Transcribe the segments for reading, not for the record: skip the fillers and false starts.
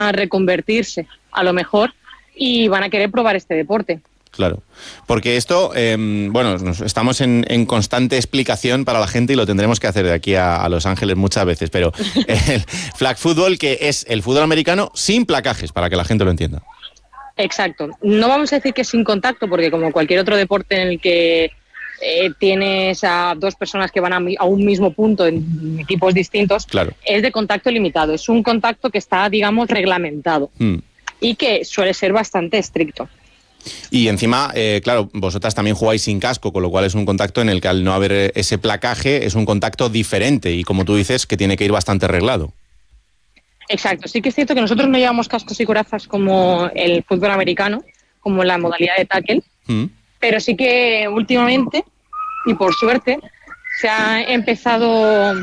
a reconvertirse, a lo mejor, y van a querer probar este deporte. Claro, porque esto, estamos en constante explicación para la gente y lo tendremos que hacer de aquí a Los Ángeles muchas veces, pero el flag football, que es el fútbol americano sin placajes, para que la gente lo entienda. Exacto. No vamos a decir que es sin contacto, porque como cualquier otro deporte en el que tienes a dos personas que van a un mismo punto en equipos distintos, claro, es de contacto limitado. Es un contacto que está, digamos, reglamentado y que suele ser bastante estricto. Y encima, claro, vosotras también jugáis sin casco, con lo cual es un contacto en el que al no haber ese placaje es un contacto diferente y, como tú dices, que tiene que ir bastante arreglado. Exacto. Sí que es cierto que nosotros no llevamos cascos y corazas como el fútbol americano, como la modalidad de tackle, pero sí que últimamente, y por suerte, se ha empezado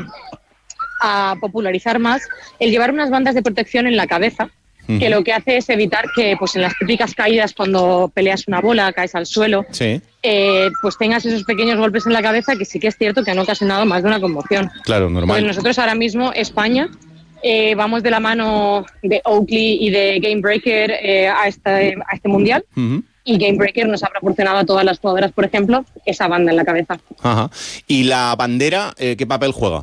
a popularizar más el llevar unas bandas de protección en la cabeza, que lo que hace es evitar que, pues, en las típicas caídas, cuando peleas una bola, caes al suelo, pues tengas esos pequeños golpes en la cabeza, que sí que es cierto que han ocasionado más de una conmoción. Claro, normal. Pues nosotros ahora mismo, España, vamos de la mano de Oakley y de Game Breaker a este mundial, y Game Breaker nos ha proporcionado a todas las jugadoras, por ejemplo, esa banda en la cabeza. Ajá. ¿Y la bandera, qué papel juega?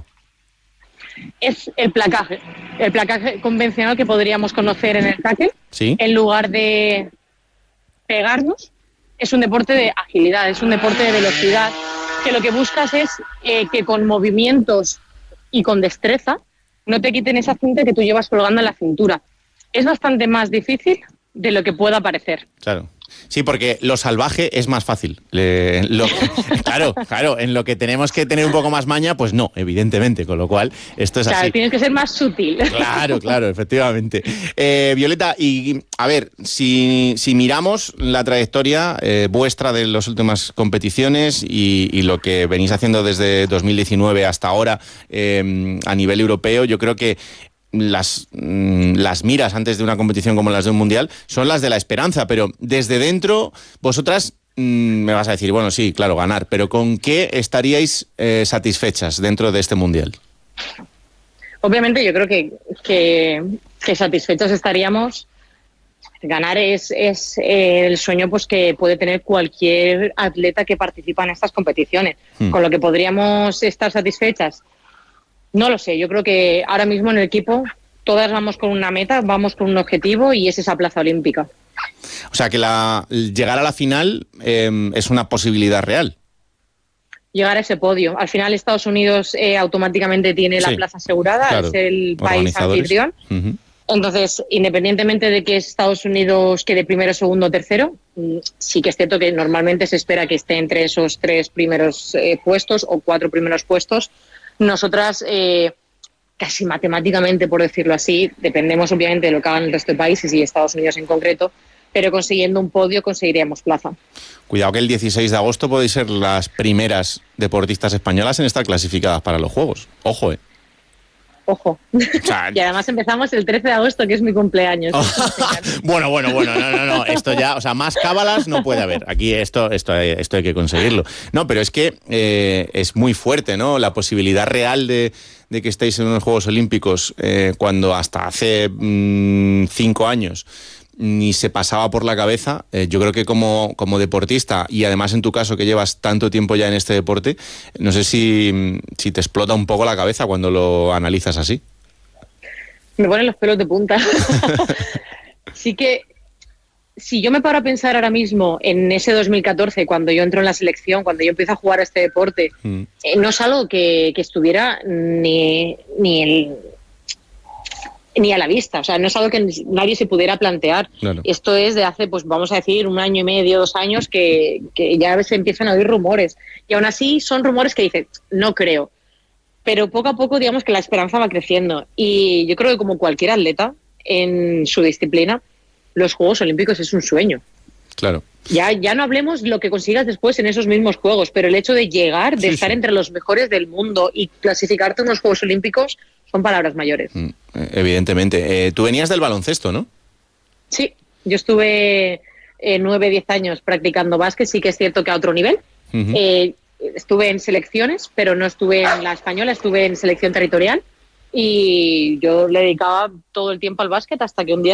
Es el placaje convencional que podríamos conocer en el tackle. ¿Sí? En lugar de pegarnos, es un deporte de agilidad, es un deporte de velocidad, que lo que buscas es que con movimientos y con destreza no te quiten esa cinta que tú llevas colgando en la cintura. Es bastante más difícil de lo que pueda parecer. Claro. Sí, porque lo salvaje es más fácil. Claro, en lo que tenemos que tener un poco más maña, pues no, evidentemente, con lo cual esto es así. Claro, tienes que ser más sutil. Claro, efectivamente. Violeta, y a ver, si miramos la trayectoria vuestra de las últimas competiciones y lo que venís haciendo desde 2019 hasta ahora a nivel europeo, yo creo que las miras antes de una competición como las de un mundial son las de la esperanza, pero desde dentro vosotras me vas a decir, bueno, sí, claro, ganar, pero ¿con qué estaríais satisfechas dentro de este mundial? Obviamente yo creo que satisfechos estaríamos. Ganar es el sueño, pues, que puede tener cualquier atleta que participa en estas competiciones. Con lo que podríamos estar satisfechas, no lo sé. Yo creo que ahora mismo en el equipo todas vamos con una meta, vamos con un objetivo, y es esa plaza olímpica. O sea, que llegar a la final es una posibilidad real. Llegar a ese podio. Al final Estados Unidos automáticamente tiene la plaza asegurada, claro, es el país anfitrión. Entonces, independientemente de que Estados Unidos quede primero, segundo o tercero, sí que es cierto que normalmente se espera que esté entre esos 3 primeros puestos o 4 primeros puestos. Nosotras, casi matemáticamente, por decirlo así, dependemos obviamente de lo que hagan el resto de países y Estados Unidos en concreto, pero consiguiendo un podio conseguiríamos plaza. Cuidado que el 16 de agosto podéis ser las primeras deportistas españolas en estar clasificadas para los Juegos. Ojo, Ojo. O sea, y además empezamos el 13 de agosto, que es mi cumpleaños. Bueno, no. Esto ya, o sea, más cábalas no puede haber. Aquí esto hay que conseguirlo. No, pero es que es muy fuerte, ¿no? La posibilidad real de que estéis en unos Juegos Olímpicos cuando hasta hace 5 años ni se pasaba por la cabeza. Yo creo que como deportista, y además en tu caso que llevas tanto tiempo ya en este deporte, no sé si te explota un poco la cabeza cuando lo analizas así. Me ponen los pelos de punta. Sí que, si yo me paro a pensar ahora mismo en ese 2014, cuando yo entro en la selección, cuando yo empiezo a jugar a este deporte, no es algo que estuviera ni a la vista, o sea, no es algo que nadie se pudiera plantear. Claro. Esto es de hace, pues vamos a decir, 1 año y medio, 2 años, que ya se empiezan a oír rumores. Y aún así son rumores que dicen, no creo. Pero poco a poco, digamos que la esperanza va creciendo. Y yo creo que, como cualquier atleta en su disciplina, los Juegos Olímpicos es un sueño. Claro. Ya no hablemos lo que consigas después en esos mismos Juegos, pero el hecho de llegar, de estar entre los mejores del mundo y clasificarte en los Juegos Olímpicos, son palabras mayores. Evidentemente. Tú venías del baloncesto, ¿no? Sí, yo estuve 9-10 años practicando básquet, sí que es cierto que a otro nivel. Estuve en selecciones, pero no estuve en la española, estuve en selección territorial, y yo le dedicaba todo el tiempo al básquet hasta que un día